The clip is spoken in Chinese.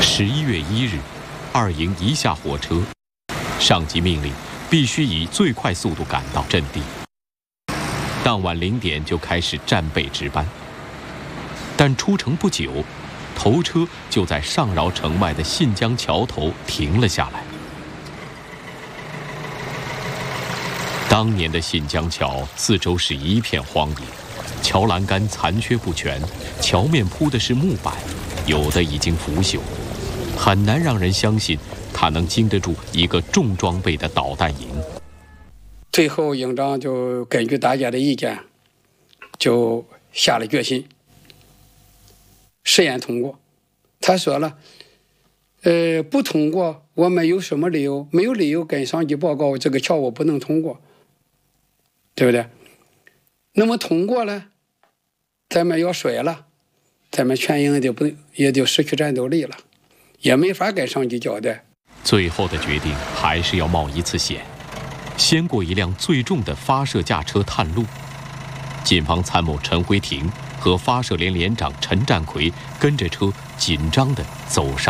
11月1日，2营一下火车，上级命令必须以最快速度赶到阵地。当晚0点就开始战备值班，但出城不久，头车就在上饶城外的信江桥头停了下来。当年的信江桥四周是一片荒野，桥栏杆残缺不全，桥面铺的是木板，有的已经腐朽，很难让人相信它能经得住一个重装备的导弹营。 最后营长就根据大家的意见，就下了决心试验通过。他说了，不通过我们有什么理由？没有理由跟上级报告这个桥我不能通过，对不对？那么通过了，咱们要衰了，咱们全营也就失去战斗力了，也没法跟上级交代。 最后的决定还是要冒一次险，先过一辆最重的发射架车探路。近方参谋陈辉霆和发射连连长陈占奎跟着车紧张地走上